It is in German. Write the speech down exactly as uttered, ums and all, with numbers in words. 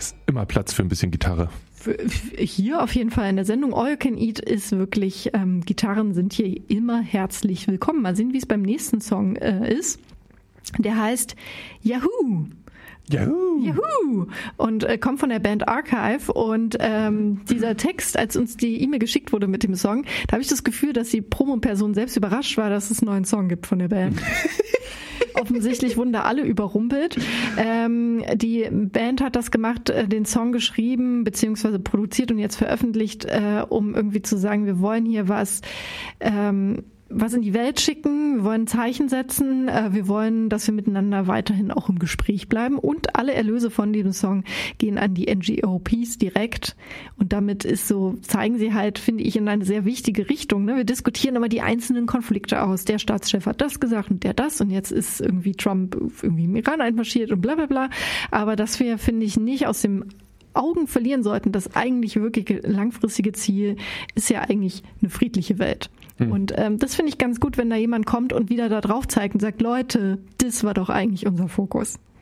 ist immer Platz für ein bisschen Gitarre. Hier auf jeden Fall in der Sendung All You Can Eat ist wirklich, ähm, Gitarren sind hier immer herzlich willkommen. Mal sehen, wie es beim nächsten Song äh, ist. Der heißt Yahoo! Yahoo! Yahoo! Und äh, kommt von der Band Archive. Und ähm, dieser Text, als uns die E-Mail geschickt wurde mit dem Song, da habe ich das Gefühl, dass die Promo-Person selbst überrascht war, dass es einen neuen Song gibt von der Band. Offensichtlich wurden da alle überrumpelt. Ähm, die Band hat das gemacht, äh, den Song geschrieben beziehungsweise produziert und jetzt veröffentlicht, äh, um irgendwie zu sagen, wir wollen hier was ähm, was in die Welt schicken, wir wollen Zeichen setzen, äh, wir wollen, dass wir miteinander weiterhin auch im Gespräch bleiben und alle Erlöse von diesem Song gehen an die N G O Ps direkt und damit ist so, zeigen sie halt, finde ich, in eine sehr wichtige Richtung. Ne? Wir diskutieren immer die einzelnen Konflikte aus, der Staatschef hat das gesagt und der das und jetzt ist irgendwie Trump irgendwie im Iran einmarschiert und bla bla bla, aber dass wir, finde ich, nicht aus dem Augen verlieren sollten, das eigentlich wirklich langfristige Ziel ist ja eigentlich eine friedliche Welt. Hm. Und ähm, das finde ich ganz gut, wenn da jemand kommt und wieder da drauf zeigt und sagt, Leute, das war doch eigentlich unser Fokus.